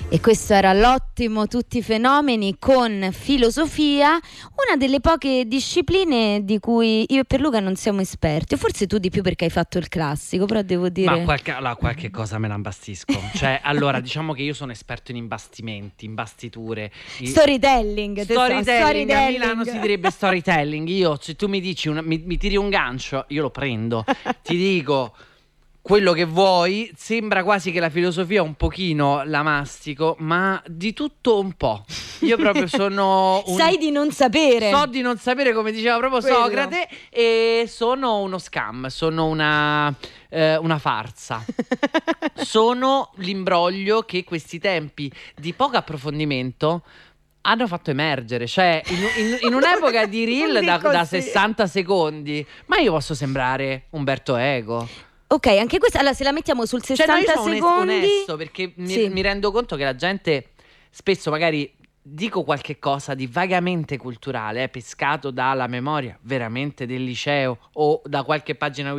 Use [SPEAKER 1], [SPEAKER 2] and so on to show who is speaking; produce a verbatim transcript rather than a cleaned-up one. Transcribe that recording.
[SPEAKER 1] E questo era l'ottimo Tutti i fenomeni con filosofia, una delle poche discipline di cui io e Pierluca non siamo esperti, o forse tu di più perché hai fatto il classico, però devo dire...
[SPEAKER 2] Ma qualche, allora, qualche cosa me la imbastisco. Cioè, allora, diciamo che io sono esperto in imbastimenti, imbastiture. i-
[SPEAKER 1] Storytelling, te so,
[SPEAKER 2] Storytelling, a Milano si direbbe storytelling. Io, se tu mi dici, una- mi, mi tiri un gancio, io lo prendo. Ti dico quello che vuoi. Sembra quasi che la filosofia un pochino la mastico, ma di tutto un po'. Io proprio sono un...
[SPEAKER 1] Sai di non sapere.
[SPEAKER 2] So di non sapere, come diceva proprio
[SPEAKER 1] Quello.
[SPEAKER 2] Socrate, e sono uno scam, sono una, eh, una farsa. Sono l'imbroglio che questi tempi di poco approfondimento hanno fatto emergere. Cioè, in, in- in un'epoca di reel
[SPEAKER 1] Non
[SPEAKER 2] da,
[SPEAKER 1] dico
[SPEAKER 2] da
[SPEAKER 1] sì.
[SPEAKER 2] sessanta secondi, ma io posso sembrare Umberto Eco.
[SPEAKER 1] Ok, anche questa, allora se la mettiamo sul
[SPEAKER 2] Cioè, no, io
[SPEAKER 1] sessanta
[SPEAKER 2] sono onest-
[SPEAKER 1] secondi...
[SPEAKER 2] onesto, perché mi,
[SPEAKER 1] Sì.
[SPEAKER 2] mi rendo conto che la gente spesso magari dico qualche cosa di vagamente culturale, eh, pescato dalla memoria veramente del liceo o da qualche pagina